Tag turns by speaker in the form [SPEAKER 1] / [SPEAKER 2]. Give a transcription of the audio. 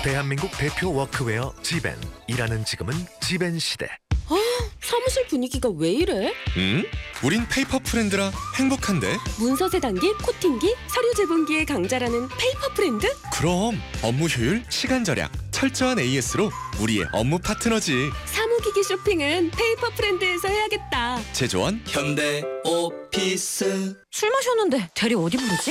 [SPEAKER 1] 대한민국 대표 워크웨어 지벤. 일하는 지금은 지벤 시대.
[SPEAKER 2] 사무실 분위기가 왜 이래?
[SPEAKER 3] 우린 페이퍼 프렌드라 행복한데?
[SPEAKER 2] 문서 세단기, 코팅기, 서류 제본기의 강자라는 페이퍼 프렌드?
[SPEAKER 3] 그럼 업무 효율, 시간 절약, 철저한 AS로 우리의 업무 파트너지.
[SPEAKER 2] 사무기기 쇼핑은 페이퍼 프렌드에서 해야겠다.
[SPEAKER 3] 제조원
[SPEAKER 4] 현대 오피스.
[SPEAKER 5] 술 마셨는데 대리 어디 부르지?